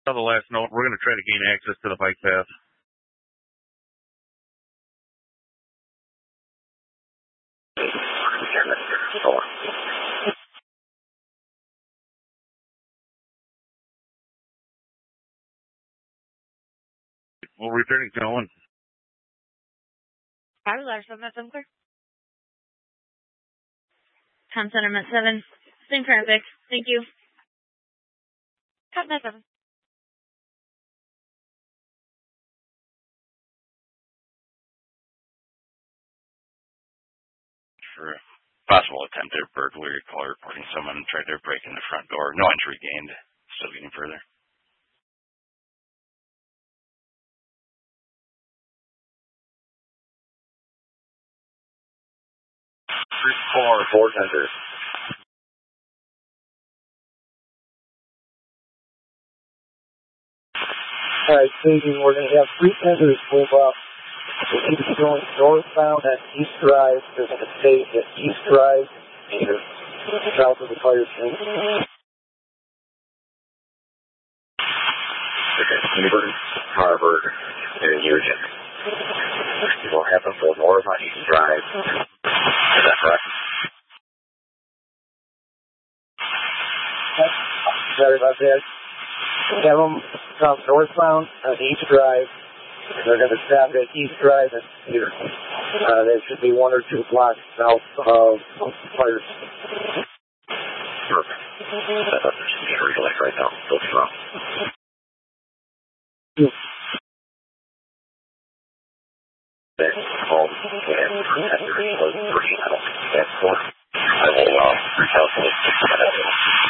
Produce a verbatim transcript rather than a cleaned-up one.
On the last note, we're going to try to gain access to the bike path. We're returning to Owen. Five Larson, that's unclear. Tom Center, Met seven. Same traffic. Thank you. Top Met seven. For a possible attempted burglary call reporting someone tried to break in the front door. No entry gained. Still getting further. three four, four center. All right, Staging, we're going to have three tenders move up. We'll keep it going northbound at East Drive. There's a mistake at East Drive, either south of the fire station. Okay, Newburgh, Harvard, and Eugene. What happens to north on East Drive? Is that correct? Sorry about that. Have them south northbound on East Drive. They're going to stop at East Drive and here. Uh, there should be one or two blocks south of fire. Perfect. That's up there's some area like right now. So slow. Then home and protector was pretty. I don't think that's one. I will uh, reach out to the